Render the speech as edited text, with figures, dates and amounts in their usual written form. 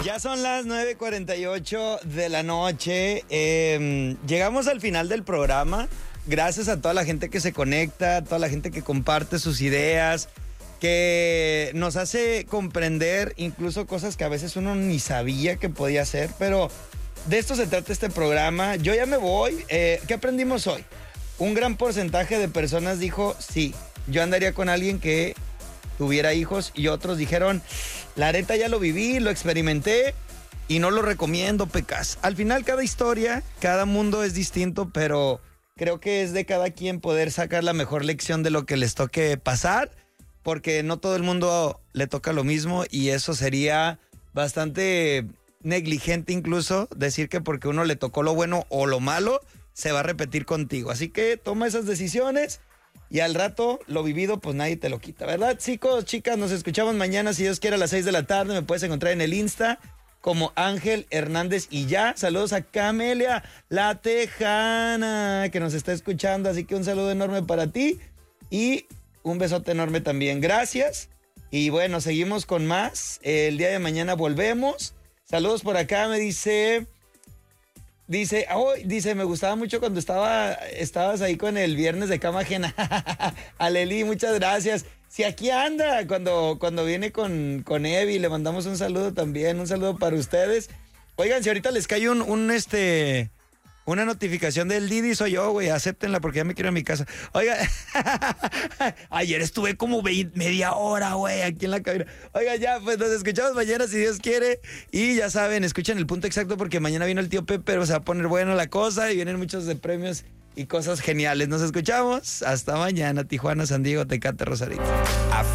Ya son las 9:48 de la noche. Llegamos al final del programa. Gracias a toda la gente que se conecta, a toda la gente que comparte sus ideas, que nos hace comprender incluso cosas que a veces uno ni sabía que podía hacer, pero de esto se trata este programa. Yo ya me voy. ¿Qué aprendimos hoy? Un gran porcentaje de personas dijo, sí, yo andaría con alguien que tuviera hijos, y otros dijeron, la neta ya lo viví, lo experimenté y no lo recomiendo, pecas. Al final cada historia, cada mundo es distinto, pero creo que es de cada quien poder sacar la mejor lección de lo que les toque pasar, porque no todo el mundo le toca lo mismo y eso sería bastante negligente incluso decir que porque uno le tocó lo bueno o lo malo, se va a repetir contigo. Así que toma esas decisiones. Y al rato, lo vivido, pues nadie te lo quita, ¿verdad? Chicos, chicas, nos escuchamos mañana, si Dios quiere, a las 6 de la tarde. Me puedes encontrar en el Insta como Ángel Hernández y ya. Saludos a Camelia, la tejana, que nos está escuchando. Así que un saludo enorme para ti y un besote enorme también. Gracias. Y bueno, seguimos con más. El día de mañana volvemos. Saludos por acá, me dice... Dice, me gustaba mucho cuando estabas ahí con el viernes de cama ajena. Aleli, muchas gracias. Si aquí anda, cuando viene con Evi, le mandamos un saludo también, un saludo para ustedes. Oigan, si ahorita les cae una notificación del Didi, soy yo, güey, acéptenla porque ya me quiero a mi casa. Oiga, ayer estuve como media hora, güey, aquí en la cabina. Oiga, ya, pues nos escuchamos mañana si Dios quiere. Y ya saben, escuchen el punto exacto porque mañana viene el tío Pepe, pero se va a poner buena la cosa y vienen muchos de premios y cosas geniales. Nos escuchamos. Hasta mañana, Tijuana, San Diego, Tecate, Rosarito.